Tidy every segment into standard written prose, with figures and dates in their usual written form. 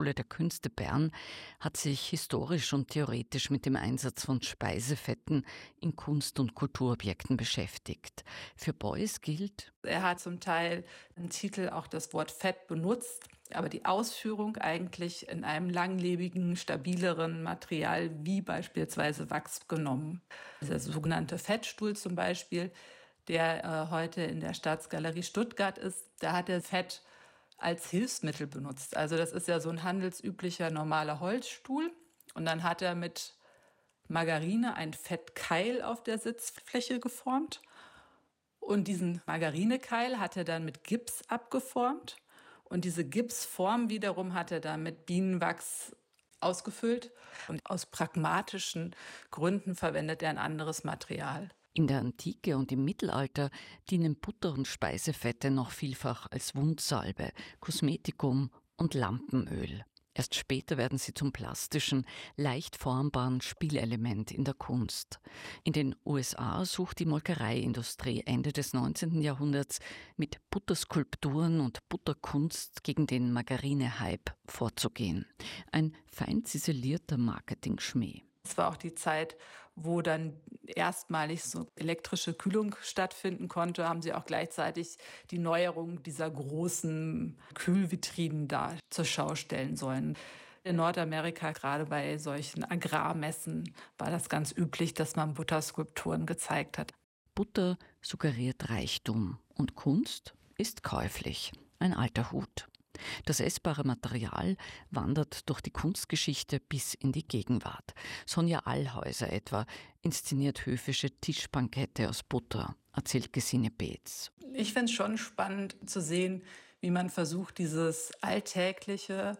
Hochschule der Künste Bern hat sich historisch und theoretisch mit dem Einsatz von Speisefetten in Kunst- und Kulturobjekten beschäftigt. Für Beuys gilt: Er hat zum Teil im Titel auch das Wort Fett benutzt, aber die Ausführung eigentlich in einem langlebigen, stabileren Material wie beispielsweise Wachs genommen. Der sogenannte Fettstuhl zum Beispiel, der heute in der Staatsgalerie Stuttgart ist, da hat er Fett als Hilfsmittel benutzt. Also das ist ja so ein handelsüblicher normaler Holzstuhl. Und dann hat er mit Margarine einen Fettkeil auf der Sitzfläche geformt. Und diesen Margarinekeil hat er dann mit Gips abgeformt. Und diese Gipsform wiederum hat er dann mit Bienenwachs ausgefüllt. Und aus pragmatischen Gründen verwendet er ein anderes Material. In der Antike und im Mittelalter dienen Butter- und Speisefette noch vielfach als Wundsalbe, Kosmetikum und Lampenöl. Erst später werden sie zum plastischen, leicht formbaren Spielelement in der Kunst. In den USA sucht die Molkereiindustrie Ende des 19. Jahrhunderts mit Butterskulpturen und Butterkunst gegen den Margarine-Hype vorzugehen. Ein fein ziselierter Marketing-Schmäh. Es war auch die Zeit, wo dann erstmalig so elektrische Kühlung stattfinden konnte, haben sie auch gleichzeitig die Neuerung dieser großen Kühlvitrinen da zur Schau stellen sollen. In Nordamerika, gerade bei solchen Agrarmessen, war das ganz üblich, dass man Butterskulpturen gezeigt hat. Butter suggeriert Reichtum und Kunst ist käuflich. Ein alter Hut. Das essbare Material wandert durch die Kunstgeschichte bis in die Gegenwart. Sonja Allhäuser etwa inszeniert höfische Tischbankette aus Butter, erzählt Gesine Beetz. Ich finde es schon spannend zu sehen, wie man versucht, dieses alltägliche,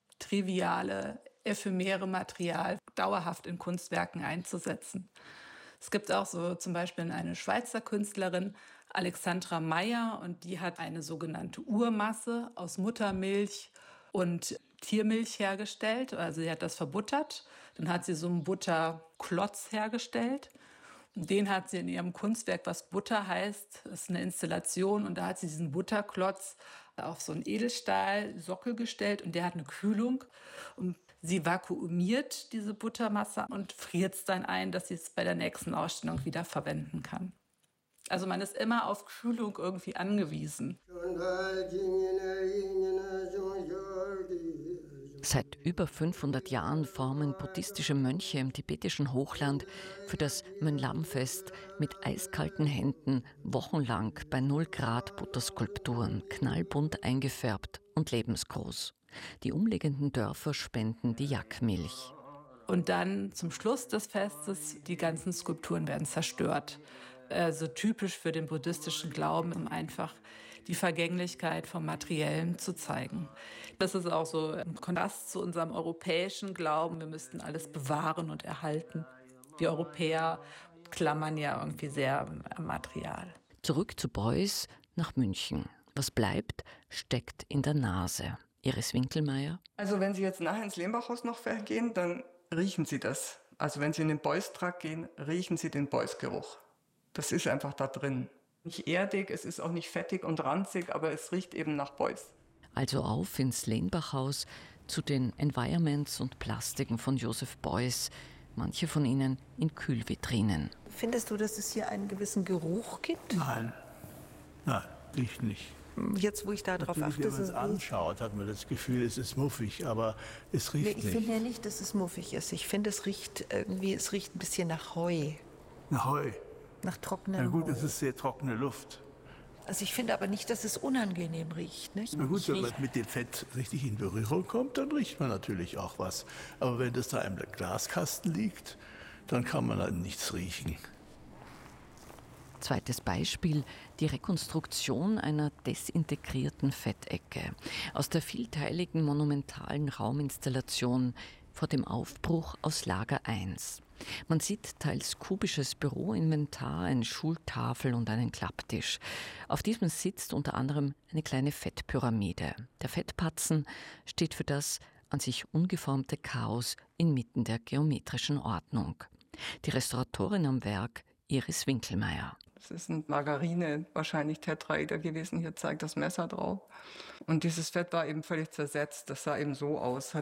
triviale, ephemere Material dauerhaft in Kunstwerken einzusetzen. Es gibt auch so zum Beispiel eine Schweizer Künstlerin, Alexandra Meyer, und die hat eine sogenannte Urmasse aus Muttermilch und Tiermilch hergestellt. Also sie hat das verbuttert. Dann hat sie so einen Butterklotz hergestellt. Und den hat sie in ihrem Kunstwerk, was Butter heißt, das ist eine Installation. Und da hat sie diesen Butterklotz auf so einen Edelstahlsockel gestellt und der hat eine Kühlung. Und sie vakuumiert diese Buttermasse und friert es dann ein, dass sie es bei der nächsten Ausstellung wieder verwenden kann. Also man ist immer auf Kühlung irgendwie angewiesen. Seit über 500 Jahren formen buddhistische Mönche im tibetischen Hochland für das Mönlam-Fest mit eiskalten Händen wochenlang bei 0 Grad Butterskulpturen, knallbunt eingefärbt und lebensgroß. Die umliegenden Dörfer spenden die Yak-Milch. Und dann zum Schluss des Festes, die ganzen Skulpturen werden zerstört. Also typisch für den buddhistischen Glauben, um einfach die Vergänglichkeit vom Materiellen zu zeigen. Das ist auch so im Kontrast zu unserem europäischen Glauben. Wir müssten alles bewahren und erhalten. Wir Europäer klammern ja irgendwie sehr am Material. Zurück zu Beuys nach München. Was bleibt, steckt in der Nase. Iris Winkelmeier? Also wenn Sie jetzt nachher ins Lehmbachhaus noch gehen, dann riechen Sie das. Also wenn Sie in den Beuys-Trakt gehen, riechen Sie den Beuys-Geruch. Das ist einfach da drin. Nicht erdig, es ist auch nicht fettig und ranzig, aber es riecht eben nach Beuys. Also auf ins Lenbachhaus zu den Environments und Plastiken von Joseph Beuys, manche von ihnen in Kühlvitrinen. Findest du, dass es hier einen gewissen Geruch gibt? Nein, riecht nicht. Jetzt, wo ich da drauf achte, wenn man es anschaut, hat man das Gefühl, es ist muffig, aber es riecht nicht. Ich finde ja nicht, dass es muffig ist. Ich finde, es riecht ein bisschen nach Heu. Nach Heu? Nach trockenem Heu. Na gut, es ist sehr trockene Luft. Also ich finde aber nicht, dass es unangenehm riecht. Nicht? Na gut, wenn man mit dem Fett richtig in Berührung kommt, dann riecht man natürlich auch was. Aber wenn das da im Glaskasten liegt, dann kann man dann nichts riechen. Zweites Beispiel, die Rekonstruktion einer desintegrierten Fettecke aus der vielteiligen monumentalen Rauminstallation vor dem Aufbruch aus Lager 1. Man sieht teils kubisches Büroinventar, eine Schultafel und einen Klapptisch. Auf diesem sitzt unter anderem eine kleine Fettpyramide. Der Fettpatzen steht für das an sich ungeformte Chaos inmitten der geometrischen Ordnung. Die Restauratorin am Werk, Iris Winkelmeier. Es ist ein Margarine, wahrscheinlich Tetraeder gewesen. Hier zeigt das Messer drauf. Und dieses Fett war eben völlig zersetzt. Das sah eben so aus.